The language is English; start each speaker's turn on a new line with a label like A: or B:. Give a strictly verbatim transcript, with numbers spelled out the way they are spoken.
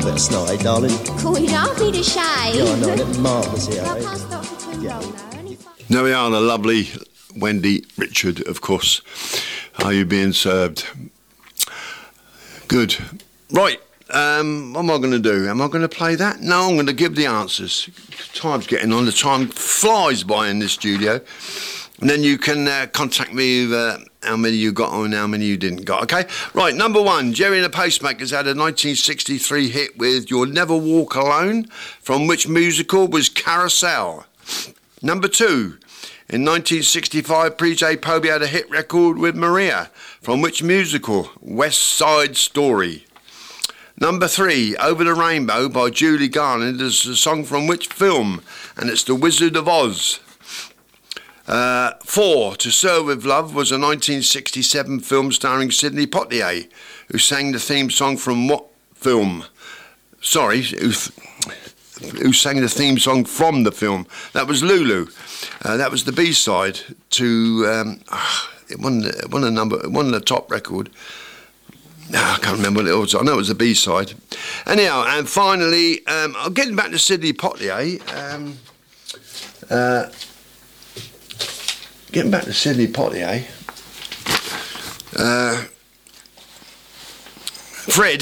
A: bit of snide, darling.
B: Cool, you don't need a shade.
A: Yeah, I know, isn't it marvellous here?
B: I
A: eh?
B: can't stop for too long though. Only five-
C: There we are, the lovely Wendy Richard, of course. Are you being served? Good. Right, um, what am I going to do? Am I going to play that? No, I'm going to give the answers. Time's getting on. The time flies by in this studio. And then you can uh, contact me with uh, how many you got and how many you didn't got, okay? Right, number one, Jerry and the Pacemakers had a nineteen sixty-three hit with You'll Never Walk Alone, from which musical was Carousel. Number two, in nineteen sixty-five, P J Povey had a hit record with Maria, from which musical? West Side Story. Number three, Over the Rainbow by Julie Garland is a song from which film? And it's The Wizard of Oz. Uh, four, To Serve With Love was a nineteen sixty-seven film starring Sidney Poitier, who sang the theme song from what film? Sorry, who, who sang the theme song from the film? That was Lulu. Uh, that was the B-side to, um, it won, it won a number, it won the top record. No, I can't remember what it was. I know it was the B-side. Anyhow, and finally, um, I'm getting back to Sidney Poitier. Um, uh, Getting back to Sidney Poitier, uh, Fred